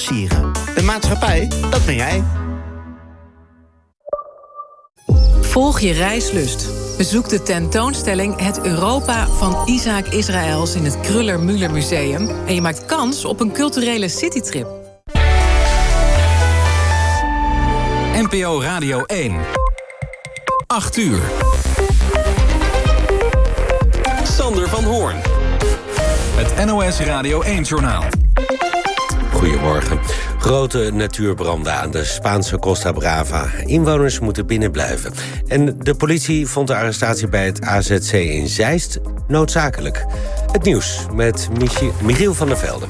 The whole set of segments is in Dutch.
sieren. De maatschappij, dat ben jij. Volg je reislust. Bezoek de tentoonstelling Het Europa van Isaac Israëls in het Kruller-Müller Museum. En je maakt kans op een culturele citytrip. NPO Radio 1. 8 uur. Sander van Hoorn. Het NOS Radio 1-journaal. Goedemorgen. Grote natuurbranden aan de Spaanse Costa Brava. Inwoners moeten binnen blijven. En de politie vond de arrestatie bij het AZC in Zeist noodzakelijk. Het nieuws met Michiel van der Velde.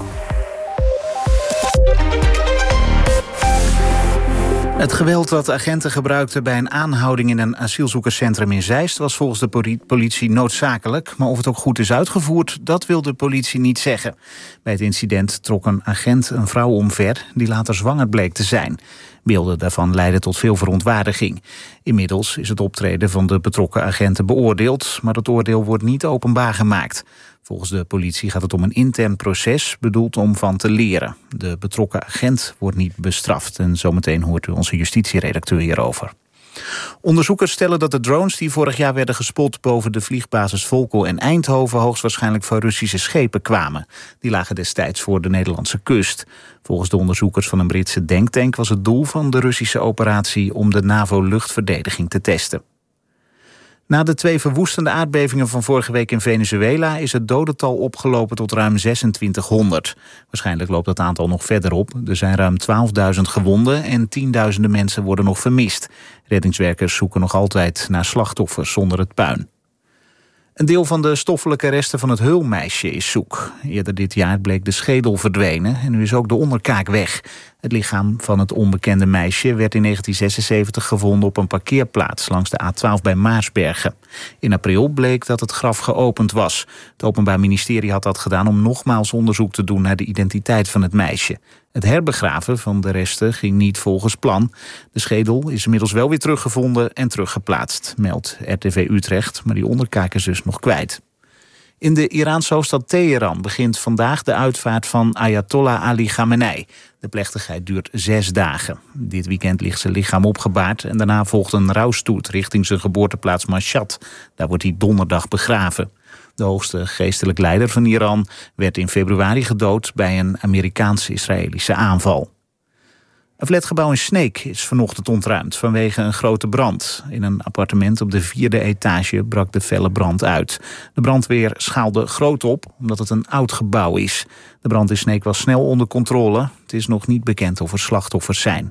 Het geweld dat agenten gebruikten bij een aanhouding in een asielzoekerscentrum in Zeist was volgens de politie noodzakelijk. Maar of het ook goed is uitgevoerd, dat wil de politie niet zeggen. Bij het incident trok een agent een vrouw omver die later zwanger bleek te zijn. Beelden daarvan leidden tot veel verontwaardiging. Inmiddels is het optreden van de betrokken agenten beoordeeld, maar het oordeel wordt niet openbaar gemaakt. Volgens de politie gaat het om een intern proces bedoeld om van te leren. De betrokken agent wordt niet bestraft. En zometeen hoort u onze justitieredacteur hierover. Onderzoekers stellen dat de drones die vorig jaar werden gespot boven de vliegbasis Volkel en Eindhoven hoogstwaarschijnlijk van Russische schepen kwamen. Die lagen destijds voor de Nederlandse kust. Volgens de onderzoekers van een Britse denktank was het doel van de Russische operatie om de NAVO-luchtverdediging te testen. Na de 2 verwoestende aardbevingen van vorige week in Venezuela is het dodental opgelopen tot ruim 2600. Waarschijnlijk loopt dat aantal nog verder op. Er zijn ruim 12.000 gewonden en tienduizenden mensen worden nog vermist. Reddingswerkers zoeken nog altijd naar slachtoffers onder het puin. Een deel van de stoffelijke resten van het Heulmeisje is zoek. Eerder dit jaar bleek de schedel verdwenen en nu is ook de onderkaak weg. Het lichaam van het onbekende meisje werd in 1976 gevonden op een parkeerplaats langs de A12 bij Maarsbergen. In april bleek dat het graf geopend was. Het Openbaar Ministerie had dat gedaan om nogmaals onderzoek te doen naar de identiteit van het meisje. Het herbegraven van de resten ging niet volgens plan. De schedel is inmiddels wel weer teruggevonden en teruggeplaatst, meldt RTV Utrecht, maar die onderkaak is dus nog kwijt. In de Iraanse hoofdstad Teheran begint vandaag de uitvaart van Ayatollah Ali Khamenei. De plechtigheid duurt 6 dagen. Dit weekend ligt zijn lichaam opgebaard en daarna volgt een rouwstoet richting zijn geboorteplaats Mashhad. Daar wordt hij donderdag begraven. De hoogste geestelijk leider van Iran werd in februari gedood bij een Amerikaans-Israëlische aanval. Een flatgebouw in Sneek is vanochtend ontruimd vanwege een grote brand. In een appartement op de 4e etage brak de felle brand uit. De brandweer schaalde groot op, omdat het een oud gebouw is. De brand in Sneek was snel onder controle. Het is nog niet bekend of er slachtoffers zijn.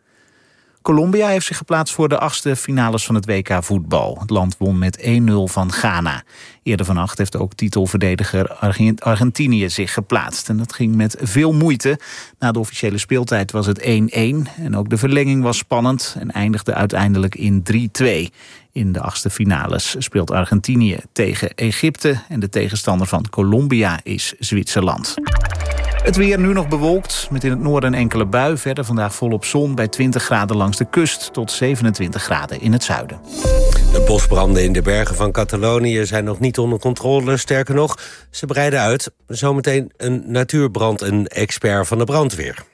Colombia heeft zich geplaatst voor de 8e finales van het WK voetbal. Het land won met 1-0 van Ghana. Eerder vannacht heeft ook titelverdediger Argentinië zich geplaatst. En dat ging met veel moeite. Na de officiële speeltijd was het 1-1. En ook de verlenging was spannend en eindigde uiteindelijk in 3-2. In de 8e finales speelt Argentinië tegen Egypte. En de tegenstander van Colombia is Zwitserland. Het weer nu nog bewolkt, met in het noorden een enkele bui. Verder vandaag volop zon bij 20 graden langs de kust tot 27 graden in het zuiden. De bosbranden in de bergen van Catalonië zijn nog niet onder controle. Sterker nog, ze breiden uit. Zometeen een natuurbrand, een expert van de brandweer.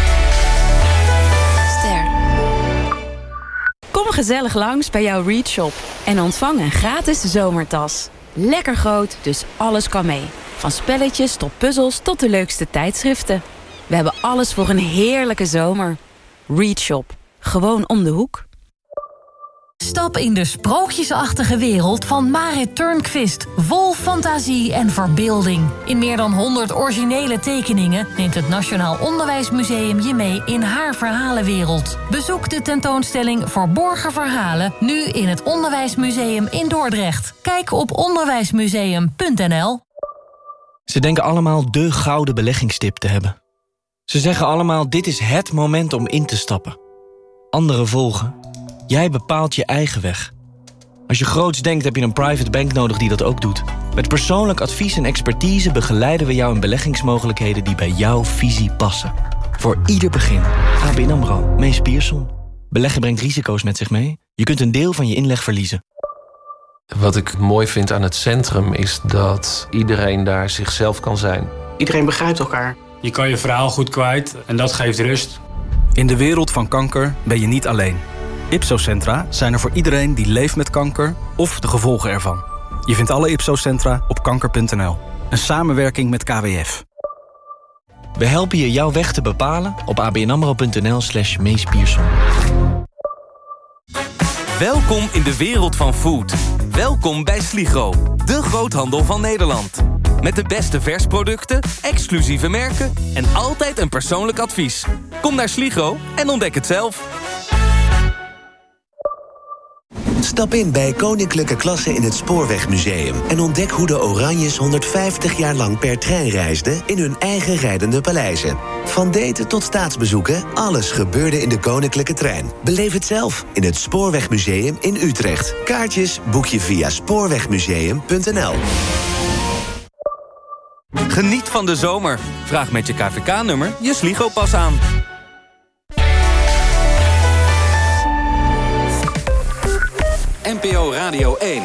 Kom gezellig langs bij jouw Read Shop en ontvang een gratis zomertas. Lekker groot, dus alles kan mee. Van spelletjes tot puzzels tot de leukste tijdschriften. We hebben alles voor een heerlijke zomer. Read Shop. Gewoon om de hoek. Stap in de sprookjesachtige wereld van Marit Turnquist. Vol fantasie en verbeelding. In meer dan 100 originele tekeningen neemt het Nationaal Onderwijsmuseum je mee in haar verhalenwereld. Bezoek de tentoonstelling Verborgen Verhalen nu in het Onderwijsmuseum in Dordrecht. Kijk op onderwijsmuseum.nl. Ze denken allemaal de gouden beleggingstip te hebben. Ze zeggen allemaal, dit is het moment om in te stappen. Anderen volgen. Jij bepaalt je eigen weg. Als je groots denkt, heb je een private bank nodig die dat ook doet. Met persoonlijk advies en expertise begeleiden we jou in beleggingsmogelijkheden die bij jouw visie passen. Voor ieder begin. ABN AMRO, Mees Pierson. Beleggen brengt risico's met zich mee. Je kunt een deel van je inleg verliezen. Wat ik mooi vind aan het centrum is dat iedereen daar zichzelf kan zijn. Iedereen begrijpt elkaar. Je kan je verhaal goed kwijt en dat geeft rust. In de wereld van kanker ben je niet alleen. Ipso-centra zijn er voor iedereen die leeft met kanker of de gevolgen ervan. Je vindt alle Ipso-centra op kanker.nl. Een samenwerking met KWF. We helpen je jouw weg te bepalen op abnamro.nl/meespierson. Welkom in de wereld van food. Welkom bij Sligro, de groothandel van Nederland. Met de beste versproducten, exclusieve merken en altijd een persoonlijk advies. Kom naar Sligro en ontdek het zelf. Stap in bij Koninklijke Klasse in het Spoorwegmuseum en ontdek hoe de Oranjes 150 jaar lang per trein reisden in hun eigen rijdende paleizen. Van daten tot staatsbezoeken, alles gebeurde in de Koninklijke Trein. Beleef het zelf in het Spoorwegmuseum in Utrecht. Kaartjes boek je via spoorwegmuseum.nl. Geniet van de zomer. Vraag met je KVK-nummer je Sligo-pas aan. NPO Radio 1.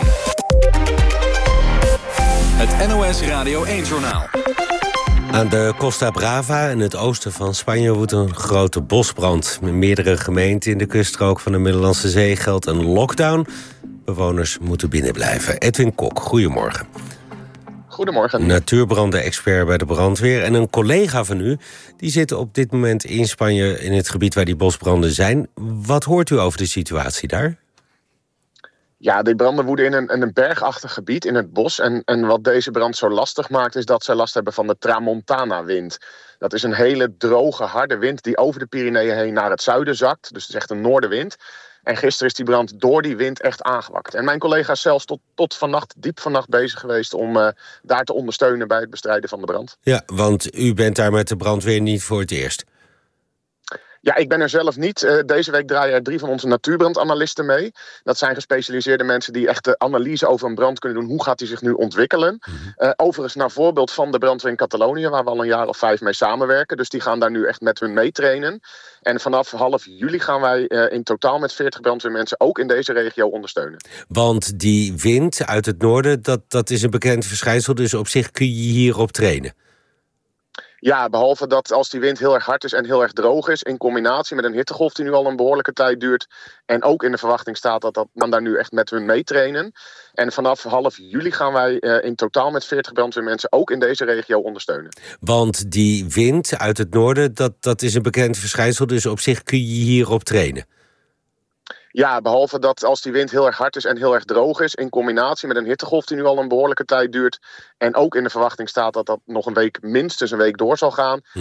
Het NOS Radio 1-journaal. Aan de Costa Brava in het oosten van Spanje woedt een grote bosbrand. In meerdere gemeenten in de kuststrook van de Middellandse Zee geldt een lockdown. Bewoners moeten binnenblijven. Edwin Kok, goedemorgen. Goedemorgen. Natuurbranden-expert bij de brandweer. En een collega van u, die zit op dit moment in Spanje in het gebied waar die bosbranden zijn. Wat hoort u over de situatie daar? Ja, die branden woeden in een bergachtig gebied in het bos. En wat deze brand zo lastig maakt, is dat ze last hebben van de Tramontana-wind. Dat is een hele droge, harde wind die over de Pyreneeën heen naar het zuiden zakt. Dus het is echt een noordenwind. En gisteren is die brand door die wind echt aangewakkerd. En mijn collega is zelfs tot vannacht, diep vannacht bezig geweest om daar te ondersteunen bij het bestrijden van de brand. Ja, want u bent daar met de brandweer niet voor het eerst. Ja, ik ben er zelf niet. Deze week draaien er 3 van onze natuurbrandanalisten mee. Dat zijn gespecialiseerde mensen die echt de analyse over een brand kunnen doen. Hoe gaat die zich nu ontwikkelen? Overigens naar voorbeeld van de brandweer in Catalonië, waar we al een jaar of 5 mee samenwerken. Dus die gaan daar nu echt met hun meetrainen. En vanaf half juli gaan wij in totaal met 40 brandweermensen ook in deze regio ondersteunen. Want die wind uit het noorden, dat is een bekend verschijnsel. Dus op zich kun je hierop trainen. Ja, behalve dat als die wind heel erg hard is en heel erg droog is, in combinatie met een hittegolf die nu al een behoorlijke tijd duurt, en ook in de verwachting staat dat man daar nu echt met hun meetrainen. En vanaf half juli gaan wij in totaal met 40 brandweermensen ook in deze regio ondersteunen. Want die wind uit het noorden, dat is een bekend verschijnsel. Dus op zich kun je hierop trainen. Ja, behalve dat als die wind heel erg hard is en heel erg droog is, in combinatie met een hittegolf die nu al een behoorlijke tijd duurt, en ook in de verwachting staat dat nog minstens een week door zal gaan,